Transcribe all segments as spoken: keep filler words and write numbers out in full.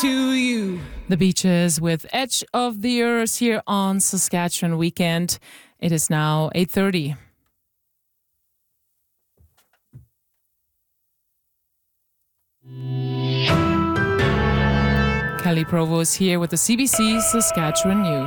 to you. The Beaches with Edge of the Earth here on Saskatchewan Weekend. It is now eight thirty. Kelly Provost here with the C B C Saskatchewan News.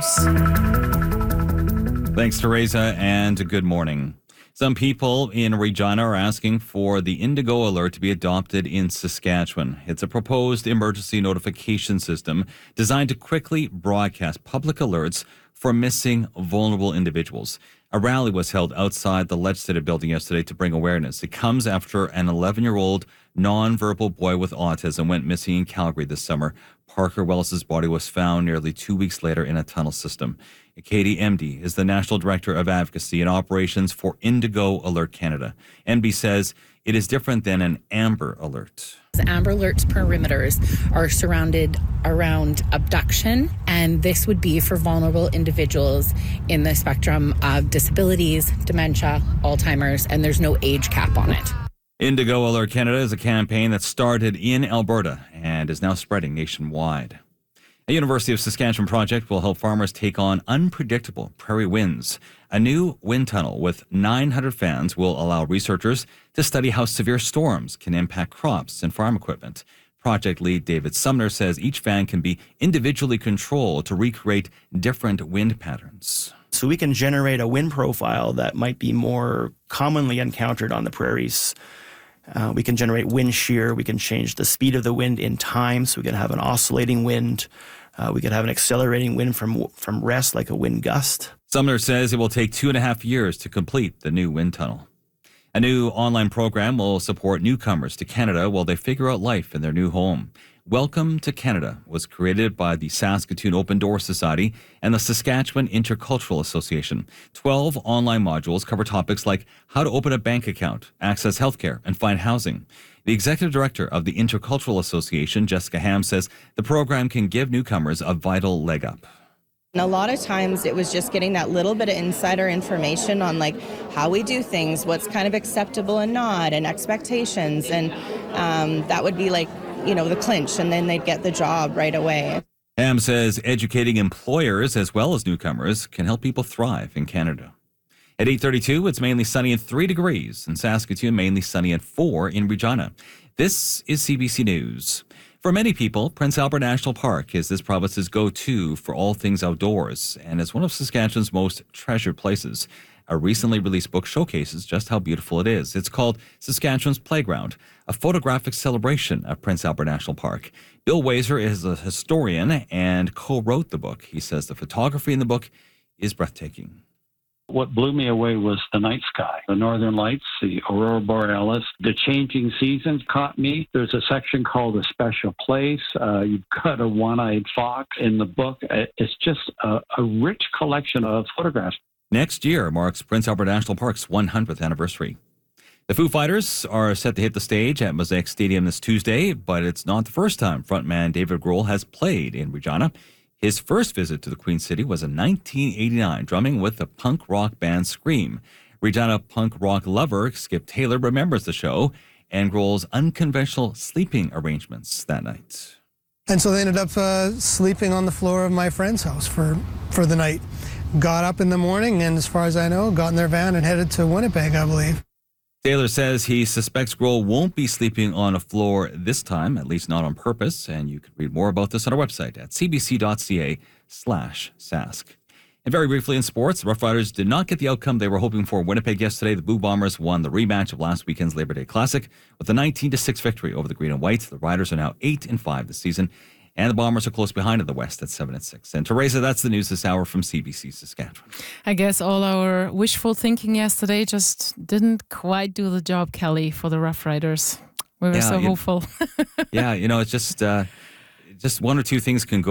Thanks, Teresa, and good morning. Some people in Regina are asking for the Indigo Alert to be adopted in Saskatchewan. It's a proposed emergency notification system designed to quickly broadcast public alerts for missing vulnerable individuals. A rally was held outside the Legislative Building yesterday to bring awareness. It comes after an eleven-year-old nonverbal boy with autism went missing in Calgary this summer. Parker Wells' body was found nearly two weeks later in a tunnel system. Katie Emdy is the National Director of Advocacy and Operations for Indigo Alert Canada. Emdy says it is different than an Amber Alert. Amber Alert's perimeters are surrounded around abduction, and this would be for vulnerable individuals in the spectrum of disabilities, dementia, Alzheimer's, and there's no age cap on it. Indigo Alert Canada is a campaign that started in Alberta and is now spreading nationwide. A University of Saskatchewan project will help farmers take on unpredictable prairie winds. A new wind tunnel with nine hundred fans will allow researchers to study how severe storms can impact crops and farm equipment. Project lead David Sumner says each fan can be individually controlled to recreate different wind patterns. So we can generate a wind profile that might be more commonly encountered on the prairies. Uh, we can generate wind shear. We can change the speed of the wind in time, so we can have an oscillating wind. Uh, we could have an accelerating wind from from rest, like a wind gust. Sumner says it will take two and a half years to complete the new wind tunnel. A new online program will support newcomers to Canada while they figure out life in their new home. Welcome to Canada was created by the Saskatoon Open Door Society and the Saskatchewan Intercultural Association. Twelve online modules cover topics like how to open a bank account, access healthcare, and find housing. The executive director of the Intercultural Association, Jessica Ham, says the program can give newcomers a vital leg up. And a lot of times it was just getting that little bit of insider information on like how we do things, what's kind of acceptable and not, and expectations. And um, that would be like, you know, the clinch, and then they'd get the job right away. Ham says educating employers as well as newcomers can help people thrive in Canada. At eight thirty-two, it's mainly sunny and three degrees. In Saskatoon, mainly sunny and four in Regina. This is C B C News. For many people, Prince Albert National Park is this province's go-to for all things outdoors and is one of Saskatchewan's most treasured places. A recently released book showcases just how beautiful it is. It's called Saskatchewan's Playground, a photographic celebration of Prince Albert National Park. Bill Wazer is a historian and co-wrote the book. He says the photography in the book is breathtaking. What blew me away was the night sky, the northern lights, the aurora borealis, the changing seasons caught me. There's a section called A Special Place. Uh, you've got a one-eyed fox in the book. It's just a, a rich collection of photographs. Next year marks Prince Albert National Park's one hundredth anniversary. The Foo Fighters are set to hit the stage at Mosaic Stadium this Tuesday, but it's not the first time frontman David Grohl has played in Regina. His first visit to the Queen City was in nineteen eighty-nine, drumming with the punk rock band Scream. Regina punk rock lover Skip Taylor remembers the show and Grohl's unconventional sleeping arrangements that night. And so they ended up uh, sleeping on the floor of my friend's house for, for the night. Got up in the morning and, as far as I know, got in their van and headed to Winnipeg, I believe. Taylor says he suspects Grohl won't be sleeping on a floor this time, at least not on purpose, and you can read more about this on our website at cbc.ca slash sask. And very briefly in sports, the Rough Riders did not get the outcome they were hoping for in Winnipeg yesterday. The Blue Bombers won the rematch of last weekend's Labor Day Classic with a nineteen to six victory over the Green and White. The Riders are now eight and five this season, and the Bombers are close behind in the West at seven and six. And Teresa, that's the news this hour from C B C Saskatchewan. I guess all our wishful thinking yesterday just didn't quite do the job, Kelly, for the Rough Riders. We were yeah, so you, hopeful. yeah, you know, it's just uh, just one or two things can go